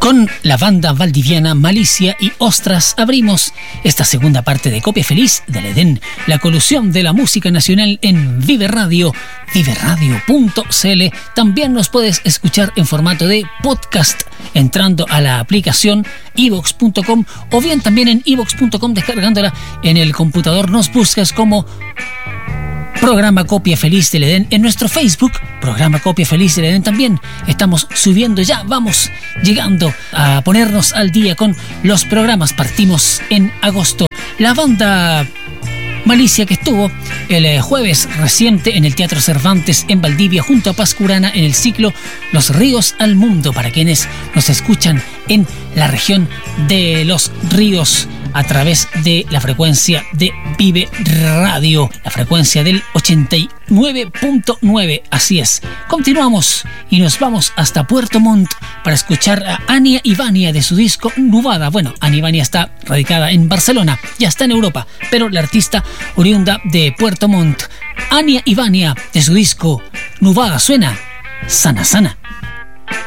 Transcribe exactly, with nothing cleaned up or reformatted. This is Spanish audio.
Con la banda valdiviana Malicia y Ostras abrimos esta segunda parte de Copia Feliz del Edén, la colusión de la música nacional en Vive Radio, vive radio punto c l. También nos puedes escuchar en formato de podcast entrando a la aplicación i vox punto com o bien también en i vox punto com descargándola en el computador. Nos buscas como Programa Copia Feliz del Edén en nuestro Facebook, Programa Copia Feliz del Edén también. Estamos subiendo ya, vamos llegando a ponernos al día con los programas. Partimos en agosto. La banda Malicia, que estuvo el jueves reciente en el Teatro Cervantes en Valdivia junto a Pascurana en el ciclo Los Ríos al Mundo, para quienes nos escuchan en la región de Los Ríos a través de la frecuencia de Vive Radio, la frecuencia del ochenta y nueve punto nueve. Así es. Continuamos y nos vamos hasta Puerto Montt para escuchar a Ania y Vania de su disco Nubada. Bueno, Ania y Vania está radicada en Barcelona, ya está en Europa, pero la artista oriunda de Puerto Montt. Ania y Vania de su disco Nubada suena Sana Sana.